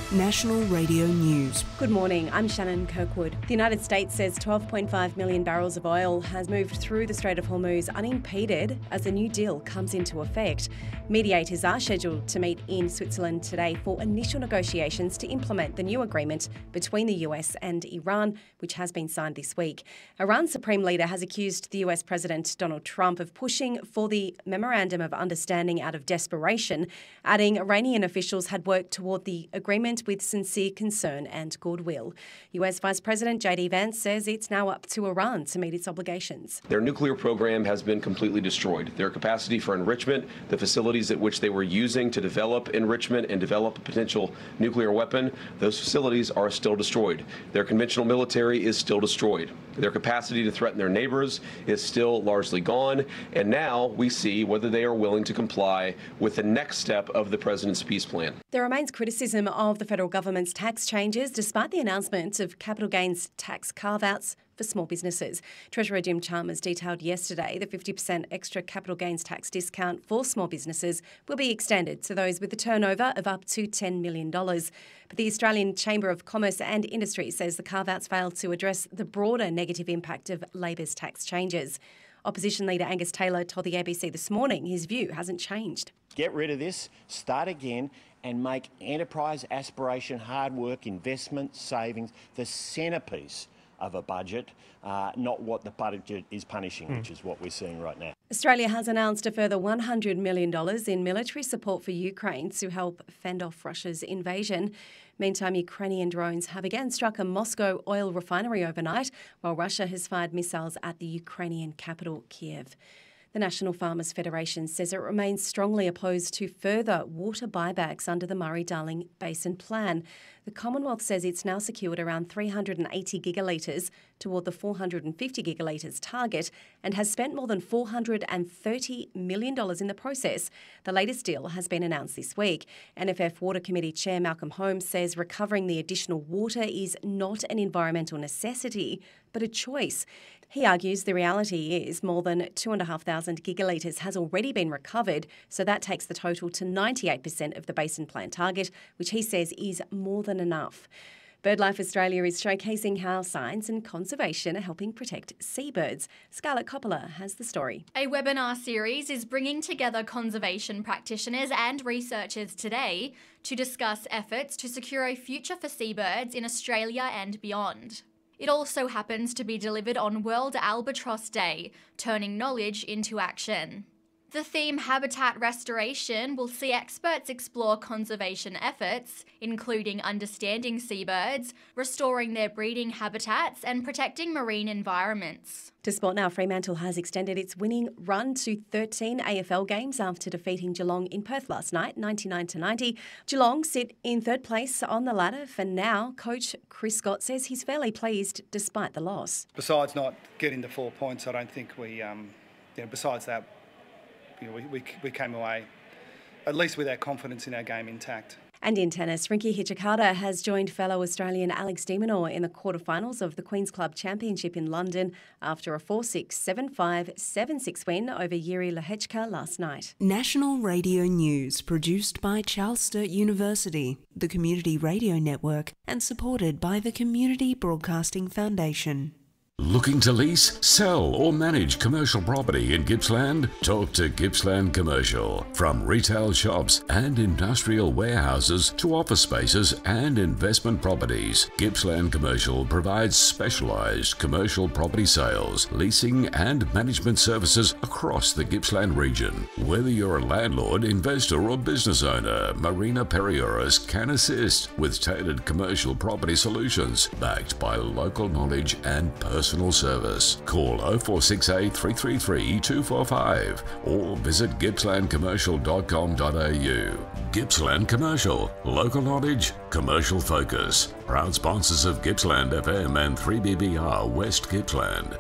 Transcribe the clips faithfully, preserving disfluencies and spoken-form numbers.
National Radio News. Good morning, I'm Shannon Kirkwood. The United States says twelve point five million barrels of oil has moved through the Strait of Hormuz unimpeded as the new deal comes into effect. Mediators are scheduled to meet in Switzerland today for initial negotiations to implement the new agreement between the U S and Iran, which has been signed this week. Iran's Supreme Leader has accused the U S President Donald Trump of pushing for the Memorandum of Understanding out of desperation, adding Iranian officials had worked toward the agreement with sincere concern and goodwill. U S Vice President J D Vance says it's now up to Iran to meet its obligations. Their nuclear program has been completely destroyed. Their capacity for enrichment, the facilities at which they were using to develop enrichment and develop a potential nuclear weapon, those facilities are still destroyed. Their conventional military is still destroyed. Their capacity to threaten their neighbors is still largely gone. And now we see whether they are willing to comply with the next step of the president's peace plan. There remains criticism of the federal government's tax changes despite the announcement of capital gains tax carve-outs for small businesses. Treasurer Jim Chalmers detailed yesterday the fifty percent extra capital gains tax discount for small businesses will be extended to those with a turnover of up to ten million dollars. But the Australian Chamber of Commerce and Industry says the carve-outs failed to address the broader negative impact of Labor's tax changes. Opposition leader Angus Taylor told the A B C this morning his view hasn't changed. Get rid of this, start again, and make enterprise, aspiration, hard work, investment, savings the centrepiece of a budget, uh, not what the budget is punishing, mm. which is what we're seeing right now. Australia has announced a further one hundred million dollars in military support for Ukraine to help fend off Russia's invasion. Meantime, Ukrainian drones have again struck a Moscow oil refinery overnight, while Russia has fired missiles at the Ukrainian capital, Kiev. The National Farmers Federation says it remains strongly opposed to further water buybacks under the Murray-Darling Basin Plan. The Commonwealth says it's now secured around three hundred eighty gigalitres toward the four hundred fifty gigalitres target and has spent more than four hundred thirty million dollars in the process. The latest deal has been announced this week. N F F Water Committee Chair Malcolm Holmes says recovering the additional water is not an environmental necessity, but a choice. He argues the reality is more than two thousand five hundred gigalitres has already been recovered, so that takes the total to ninety-eight percent of the Basin Plan target, which he says is more than enough. BirdLife Australia is showcasing how science and conservation are helping protect seabirds. Scarlett Coppola has the story. A webinar series is bringing together conservation practitioners and researchers today to discuss efforts to secure a future for seabirds in Australia and beyond. It also happens to be delivered on World Albatross Day, turning knowledge into action. The theme Habitat Restoration will see experts explore conservation efforts, including understanding seabirds, restoring their breeding habitats and protecting marine environments. To sport now, Fremantle has extended its winning run to thirteen A F L games after defeating Geelong in Perth last night, ninety-nine to ninety. Geelong sit in third place on the ladder for now. Coach Chris Scott says he's fairly pleased despite the loss. Besides not getting the four points, I don't think we, um, you know, besides that, you know, we, we, we came away at least with our confidence in our game intact. And in tennis, Rinky Hijikata has joined fellow Australian Alex de Minaur in the quarterfinals of the Queen's Club Championship in London after a four six, seven five, seven six win over Yuri Lehechka last night. National Radio News, produced by Charles Sturt University, the Community Radio Network, and supported by the Community Broadcasting Foundation. Looking to lease, sell or manage commercial property in Gippsland? Talk to Gippsland Commercial. From retail shops and industrial warehouses to office spaces and investment properties, Gippsland Commercial provides specialised commercial property sales, leasing and management services across the Gippsland region. Whether you're a landlord, investor or business owner, Marina Perioris can assist with tailored commercial property solutions backed by local knowledge and personal Personal service. Call oh four six eight, three three three, two four five or visit gippsland commercial dot com dot a u. Gippsland Commercial, local knowledge, commercial focus. Proud sponsors of Gippsland F M and three B B R West Gippsland.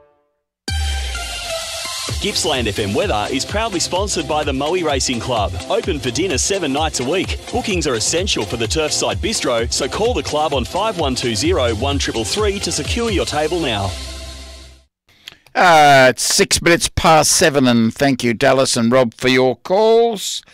Gippsland F M weather is proudly sponsored by the Moe Racing Club. Open for dinner seven nights a week. Bookings are essential for the Turfside Bistro, so call the club on five one two zero, one three three three to secure your table now. Uh, it's six minutes past seven, and thank you, Dallas and Rob, for your calls.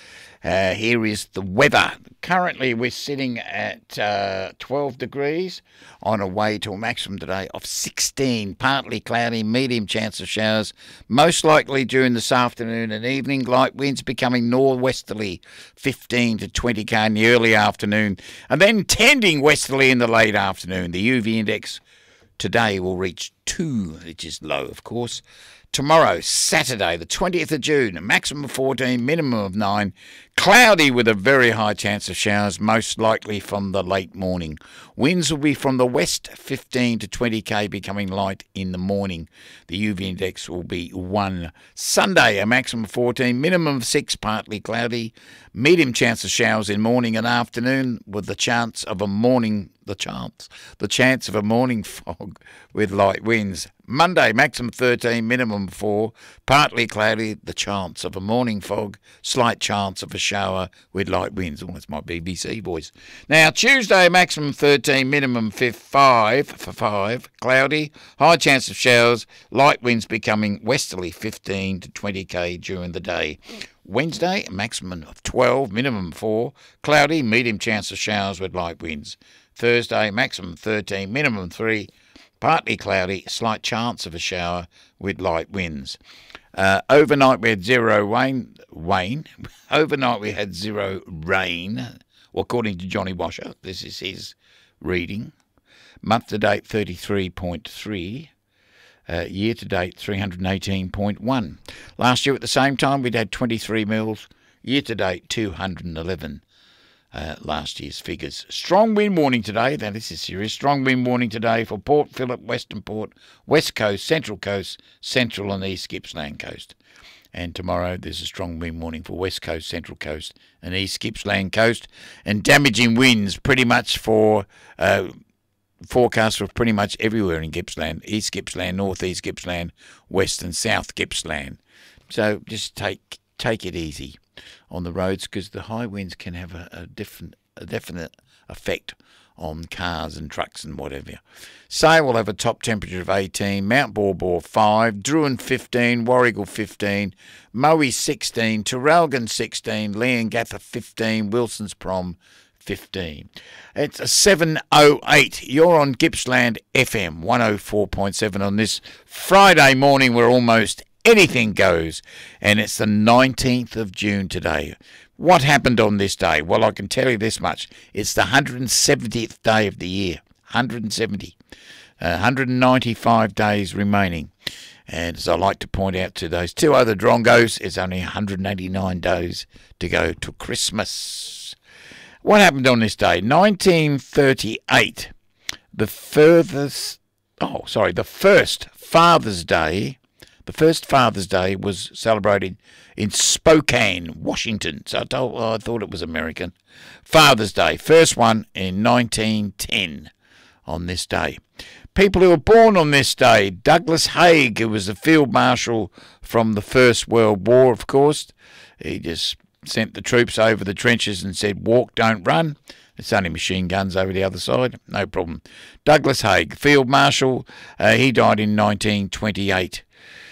Uh, here is the weather. Currently, we're sitting at uh, twelve degrees on a way to a maximum today of sixteen. Partly cloudy, medium chance of showers, most likely during this afternoon and evening. Light winds becoming northwesterly, fifteen to twenty k in the early afternoon, and then tending westerly in the late afternoon. The U V index today will reach two, which is low, of course. Tomorrow, Saturday, the twentieth of June, a maximum of fourteen, minimum of nine. Cloudy with a very high chance of showers, most likely from the late morning. Winds will be from the west, fifteen to twenty k, becoming light in the morning. The U V index will be one. Sunday, a maximum of fourteen, minimum of six, partly cloudy. Medium chance of showers in morning and afternoon, with the chance of a morning, the chance, the chance of a morning fog with light winds. Monday, maximum thirteen, minimum four, partly cloudy, the chance of a morning fog, slight chance of a shower with light winds. Oh, that's my B B C voice. Now, Tuesday, maximum thirteen, minimum five, for five, cloudy, high chance of showers, light winds becoming westerly, fifteen to twenty k during the day. Wednesday, maximum of twelve, minimum four, cloudy, medium chance of showers with light winds. Thursday, maximum thirteen, minimum three, partly cloudy, slight chance of a shower with light winds. Uh, overnight we had zero rain. Wayne. Overnight we had zero rain. Well, according to Johnny Washer, this is his reading. Month to date thirty-three point three. Uh, year to date three hundred eighteen point one. Last year at the same time we'd had twenty-three mils. Year to date two hundred eleven. Uh, last year's figures. Strong wind warning today. Now this is serious. Strong wind warning today for Port Phillip, Western Port, West Coast, Central Coast, Central and East Gippsland Coast. And tomorrow there's a strong wind warning for West Coast, Central Coast and East Gippsland Coast. And damaging winds pretty much for uh, forecasts for pretty much everywhere in Gippsland. East Gippsland, North East Gippsland, West and South Gippsland. So just take take it easy on the roads, because the high winds can have a, a different, a definite effect on cars and trucks and whatever. Sale will have a top temperature of eighteen, Mount Baw Baw five, Druin fifteen, Warrigal fifteen, Moe sixteen, Traralgon sixteen, Leongatha fifteen, Wilson's Prom fifteen. It's a seven oh eight. You're on Gippsland F M one oh four point seven on this Friday morning where almost anything goes, and it's the nineteenth of June today. What happened on this day? Well, I can tell you this much. It's the one hundred seventieth day of the year. one hundred seventy. Uh, one hundred ninety-five days remaining. And as I like to point out to those two other drongos, it's only one hundred eighty-nine days to go to Christmas. What happened on this day? nineteen thirty-eight. The furthest... Oh, sorry. The first Father's Day... The first Father's Day was celebrated in Spokane, Washington. So I, told, well, I thought it was American. Father's Day, first one in nineteen ten on this day. People who were born on this day: Douglas Haig, who was the Field Marshal from the First World War, of course. He just sent the troops over the trenches and said, walk, don't run. It's only machine guns over the other side. No problem. Douglas Haig, Field Marshal, uh, he died in nineteen twenty-eight.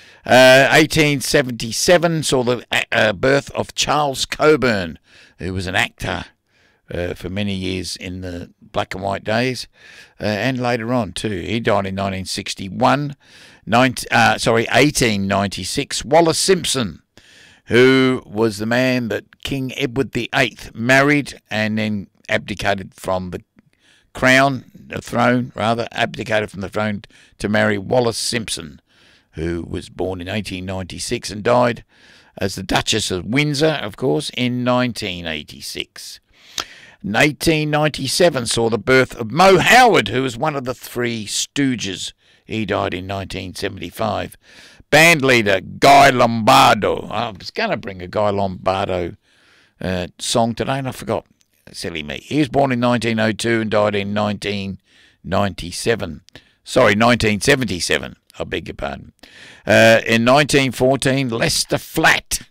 Uh, eighteen seventy-seven saw the uh, birth of Charles Coburn, who was an actor uh, for many years in the black and white days, uh, and later on too. He died in nineteen sixty-one. nineteen, uh, sorry, eighteen ninety-six. Wallace Simpson, who was the man that King Edward the Eighth married and then abdicated from the crown, the throne, rather, abdicated from the throne to marry Wallace Simpson, who was born in eighteen ninety-six and died as the Duchess of Windsor, of course, in nineteen eighty-six. In eighteen ninety-seven saw the birth of Mo Howard, who was one of the Three Stooges. He died in nineteen seventy-five. Band leader Guy Lombardo. I was going to bring a Guy Lombardo uh, song today, and I forgot. Silly me. He was born in nineteen oh two and died in nineteen ninety-seven. Sorry, nineteen seventy-seven. I beg your pardon. Uh, in nineteen fourteen, Lester Flatt,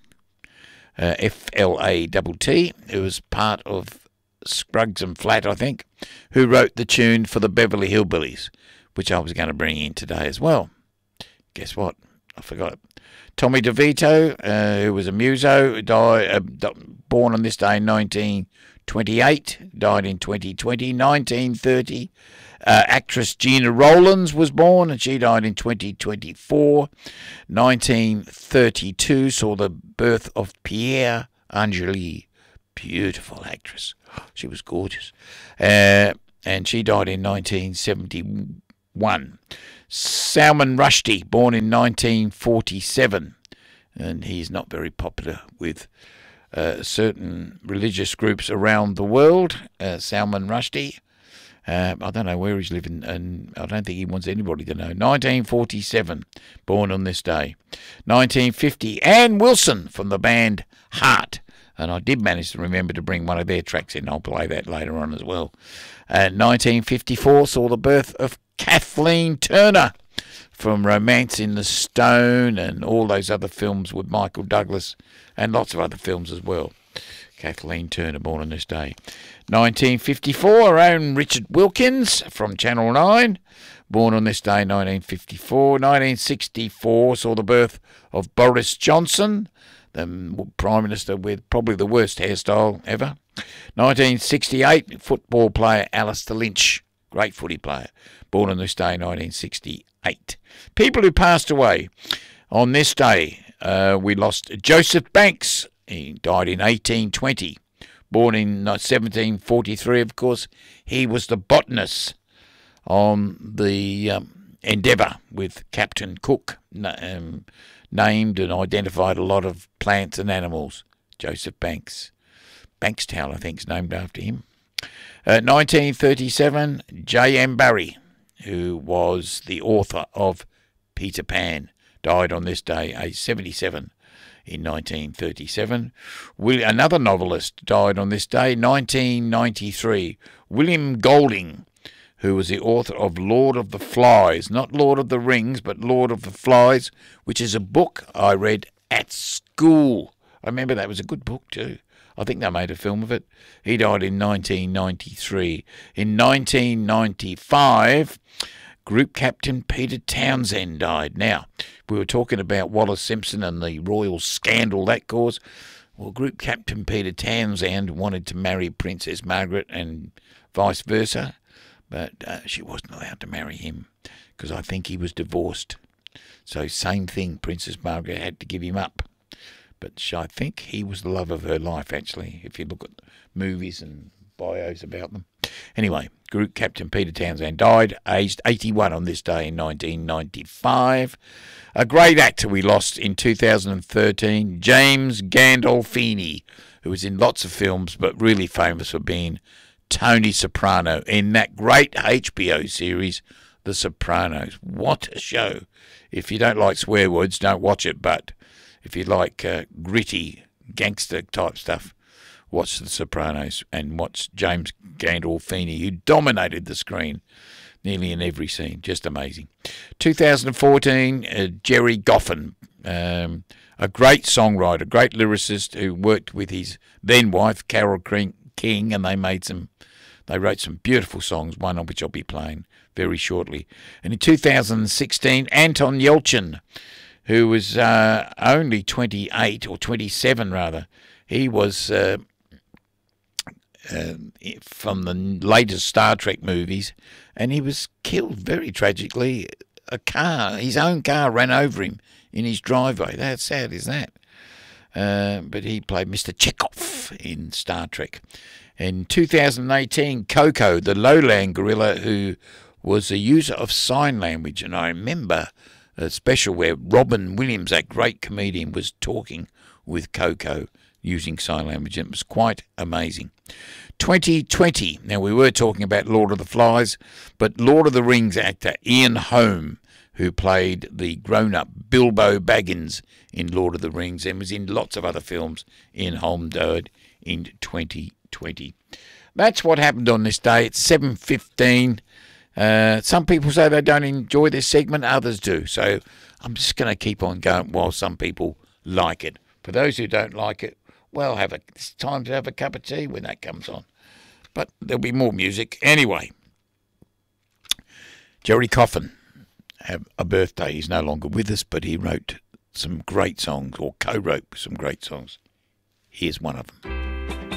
uh, F L A T T, who was part of Scruggs and Flatt, I think, who wrote the tune for the Beverly Hillbillies, which I was going to bring in today as well. Guess what? I forgot it. Tommy DeVito, uh, who was a muso, died, uh, born on this day in nineteen twenty-eight, died in twenty twenty. nineteen thirty, uh, actress Gina Rowlands was born, and she died in twenty twenty-four. nineteen thirty-two saw the birth of Pierre Angeli, beautiful actress. She was gorgeous. Uh, and she died in nineteen seventy-one. Salman Rushdie, born in nineteen forty-seven, and he's not very popular with uh, certain religious groups around the world. Uh, Salman Rushdie, uh, I don't know where he's living, and I don't think he wants anybody to know. nineteen forty-seven, born on this day. nineteen fifty, Ann Wilson from the band Heart, and I did manage to remember to bring one of their tracks in. I'll play that later on as well. Uh, nineteen fifty-four saw the birth of Kathleen Turner from Romance in the Stone and all those other films with Michael Douglas and lots of other films as well. Kathleen Turner, born on this day. nineteen fifty-four, our own Richard Wilkins from Channel nine, born on this day, nineteen fifty-four. nineteen sixty-four saw the birth of Boris Johnson, the Prime Minister with probably the worst hairstyle ever. nineteen sixty-eight, football player Alistair Lynch, great footy player, born on this day, nineteen sixty-eight. People who passed away on this day, uh, we lost Joseph Banks. He died in eighteen twenty. Born in seventeen forty-three, of course. He was the botanist on the um, Endeavour with Captain Cook, um, named and identified a lot of plants and animals. Joseph Banks. Bankstown, I think, is named after him. Uh, nineteen thirty-seven, J M Barrie, who was the author of Peter Pan, died on this day, age seventy-seven, in nineteen thirty-seven. Will, another novelist died on this day, nineteen ninety-three. William Golding, who was the author of Lord of the Flies, not Lord of the Rings, but Lord of the Flies, which is a book I read at school. I remember that was a good book too. I think they made a film of it. He died in nineteen ninety-three. In nineteen ninety-five, Group Captain Peter Townsend died. Now, we were talking about Wallace Simpson and the royal scandal that caused. Well, Group Captain Peter Townsend wanted to marry Princess Margaret and vice versa, but uh, she wasn't allowed to marry him because I think he was divorced. So same thing, Princess Margaret had to give him up. But I think he was the love of her life, actually, if you look at movies and bios about them. Anyway, Group Captain Peter Townsend died, aged eighty-one on this day in nineteen ninety-five. A great actor we lost in two thousand thirteen, James Gandolfini, who was in lots of films, but really famous for being Tony Soprano in that great H B O series, The Sopranos. What a show. If you don't like swear words, don't watch it, but if you like uh, gritty gangster type stuff, watch The Sopranos and watch James Gandolfini, who dominated the screen nearly in every scene. Just amazing. two thousand fourteen, uh, Jerry Goffin, um, a great songwriter, great lyricist who worked with his then wife, Carole King, and they made some, they wrote some beautiful songs, one of which I'll be playing very shortly. And in two thousand sixteen, Anton Yelchin, who was uh, only twenty-eight, or twenty-seven rather. He was uh, uh, from the latest Star Trek movies, and he was killed very tragically. A car, his own car, ran over him in his driveway. How sad is that? Uh, but he played Mister Chekhov in Star Trek. In two thousand eighteen, Coco, the lowland gorilla who was a user of sign language, and I remember a special where Robin Williams, that great comedian, was talking with Coco using sign language, and it was quite amazing. twenty twenty, now we were talking about Lord of the Flies, but Lord of the Rings actor Ian Holm, who played the grown-up Bilbo Baggins in Lord of the Rings and was in lots of other films, Ian Holm died in twenty twenty. That's what happened on this day. It's seven fifteen. Uh, some people say they don't enjoy this segment, others do. So I'm just going to keep on going while some people like it. For those who don't like it, well, have a, it's time to have a cup of tea when that comes on. But there'll be more music. Anyway, Jerry Coffin, have a birthday. He's no longer with us, but he wrote some great songs, or co-wrote some great songs. Here's one of them.